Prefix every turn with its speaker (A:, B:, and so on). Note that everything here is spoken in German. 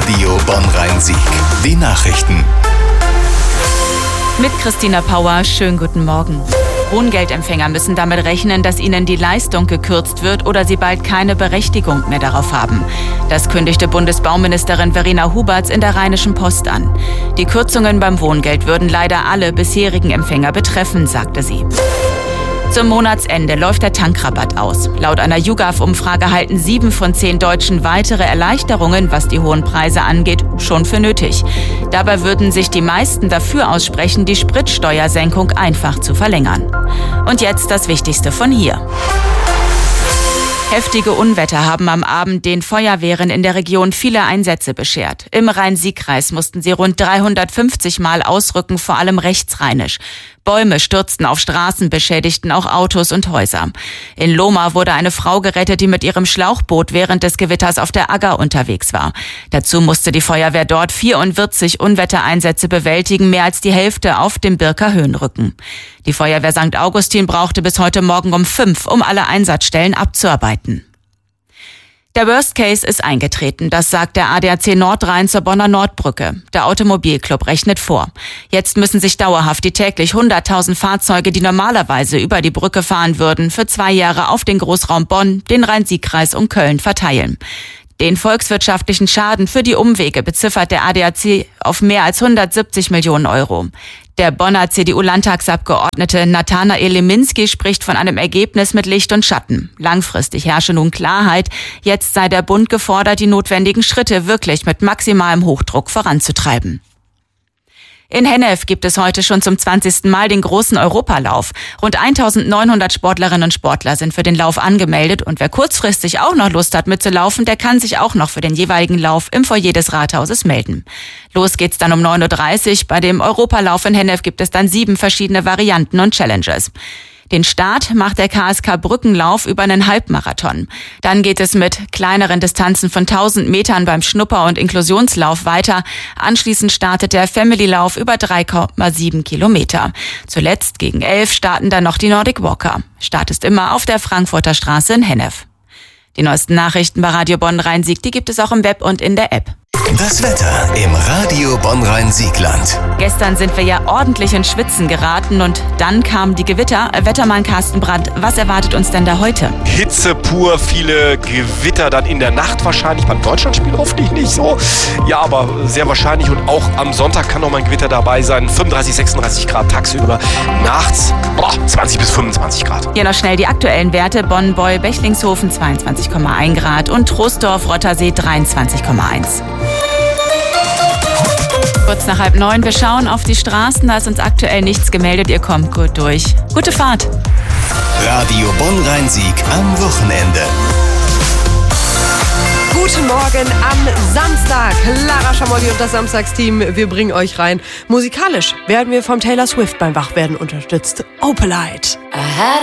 A: Radio Bonn-Rhein-Sieg. Die Nachrichten.
B: Mit Christina Pauer, schönen guten Morgen. Wohngeldempfänger müssen damit rechnen, dass ihnen die Leistung gekürzt wird oder sie bald keine Berechtigung mehr darauf haben. Das kündigte Bundesbauministerin Verena Huberts in der Rheinischen Post an. Die Kürzungen beim Wohngeld würden leider alle bisherigen Empfänger betreffen, sagte sie. Zum Monatsende läuft der Tankrabatt aus. Laut einer YouGov-Umfrage halten 7 von 10 Deutschen weitere Erleichterungen, was die hohen Preise angeht, schon für nötig. Dabei würden sich die meisten dafür aussprechen, die Spritsteuersenkung einfach zu verlängern. Und jetzt das Wichtigste von hier. Heftige Unwetter haben am Abend den Feuerwehren in der Region viele Einsätze beschert. Im Rhein-Sieg-Kreis mussten sie rund 350 Mal ausrücken, vor allem rechtsrheinisch. Bäume stürzten auf Straßen, beschädigten auch Autos und Häuser. In Lohmar wurde eine Frau gerettet, die mit ihrem Schlauchboot während des Gewitters auf der Agger unterwegs war. Dazu musste die Feuerwehr dort 44 Unwettereinsätze bewältigen, mehr als die Hälfte auf dem Birker Höhenrücken. Die Feuerwehr St. Augustin brauchte bis heute Morgen um 5, um alle Einsatzstellen abzuarbeiten. Der Worst Case ist eingetreten, das sagt der ADAC Nordrhein zur Bonner Nordbrücke. Der Automobilclub rechnet vor. Jetzt müssen sich dauerhaft die täglich 100.000 Fahrzeuge, die normalerweise über die Brücke fahren würden, für 2 Jahre auf den Großraum Bonn, den Rhein-Sieg-Kreis und Köln verteilen. Den volkswirtschaftlichen Schaden für die Umwege beziffert der ADAC auf mehr als 170 Millionen Euro. Der Bonner CDU-Landtagsabgeordnete Nathanael Leminski spricht von einem Ergebnis mit Licht und Schatten. Langfristig herrsche nun Klarheit. Jetzt sei der Bund gefordert, die notwendigen Schritte wirklich mit maximalem Hochdruck voranzutreiben. In Hennef gibt es heute schon zum 20. Mal den großen Europalauf. Rund 1.900 Sportlerinnen und Sportler sind für den Lauf angemeldet und wer kurzfristig auch noch Lust hat mitzulaufen, der kann sich auch noch für den jeweiligen Lauf im Foyer des Rathauses melden. Los geht's dann um 9.30 Uhr. Bei dem Europalauf in Hennef gibt es dann 7 verschiedene Varianten und Challenges. Den Start macht der KSK Brückenlauf über einen Halbmarathon. Dann geht es mit kleineren Distanzen von 1000 Metern beim Schnupper- und Inklusionslauf weiter. Anschließend startet der Family-Lauf über 3,7 Kilometer. Zuletzt gegen 11 starten dann noch die Nordic Walker. Start ist immer auf der Frankfurter Straße in Hennef. Die neuesten Nachrichten bei Radio Bonn-Rhein-Sieg, die gibt es auch im Web und in der App.
A: Das Wetter im Radio Bonn-Rhein-Siegland.
B: Gestern sind wir ja ordentlich ins Schwitzen geraten und dann kamen die Gewitter. Wettermann Carsten Brandt, was erwartet uns denn da heute?
C: Hitze pur, viele Gewitter dann in der Nacht wahrscheinlich. Beim Deutschlandspiel hoffentlich nicht so. Ja, aber sehr wahrscheinlich und auch am Sonntag kann noch mal ein Gewitter dabei sein. 35, 36 Grad tagsüber. Nachts 20 bis 25 Grad.
B: Hier noch schnell die aktuellen Werte. Bonn-Beul-Bechlingshofen 22,1 Grad und Troisdorf-Rottersee 23,1. Kurz nach 8:30, wir schauen auf die Straßen, da ist uns aktuell nichts gemeldet, ihr kommt gut durch. Gute Fahrt!
A: Radio Bonn-Rhein-Sieg am Wochenende.
D: Guten Morgen am Samstag. Lara Schamolli und das Samstagsteam, wir bringen euch rein. Musikalisch werden wir vom Taylor Swift beim Wachwerden unterstützt. Opalite.